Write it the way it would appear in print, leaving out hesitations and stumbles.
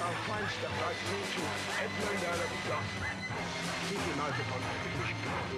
our fine stuff right through to Edmund Earl of Dartmouth. Keep him out upon the fish.